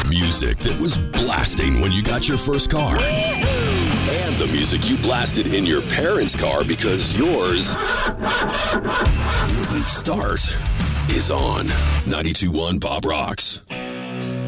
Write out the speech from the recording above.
Music that was blasting when you got your first car. And the music you blasted in your parents' car because yours wouldn't start is on 92.1 Bob Rocks.